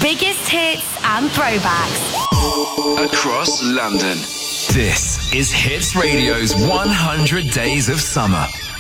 biggest hits and throwbacks across London. This is Hits Radio's 100 Days of Summer.